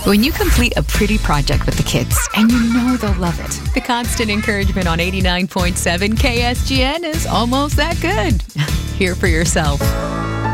When you complete a pretty project with the kids, and you know they'll love it, the constant encouragement on 89.7 KSGN is almost that good. Hear for yourself.